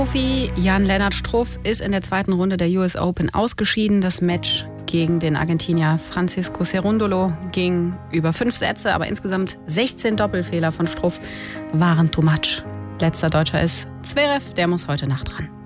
Profi Jan-Lennart Struff ist in der zweiten Runde der US Open ausgeschieden. Das Match gegen den Argentinier Francisco Cerúndolo ging über 5 Sätze, aber insgesamt 16 Doppelfehler von Struff waren too much. Letzter Deutscher ist Zverev, der muss heute Nacht ran.